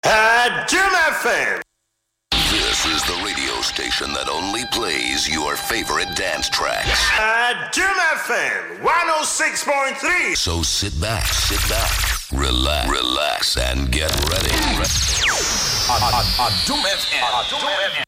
Jim FM. This is the radio station that only plays your favorite dance tracks. Jim FM 106.3. So sit back, relax, and get ready. Jim FM.